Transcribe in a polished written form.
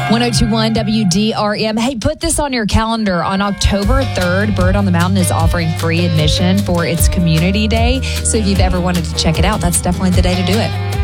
1021 WDRM. Hey, put this on your calendar. On October 3rd, Bird on the Mountain is offering free admission for its Community Day. So if you've ever wanted to check it out, that's definitely the day to do it.